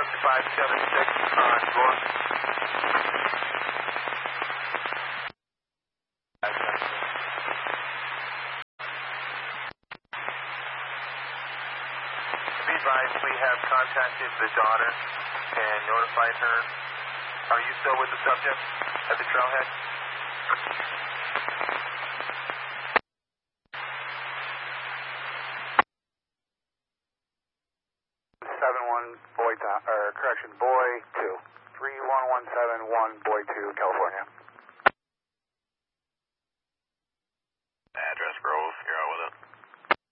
576 on Gore. Be advised, we have contacted the daughter and notified her. Are you still with the subject at the trailhead? 71 boy, boy 2, 31171 boy 2, California.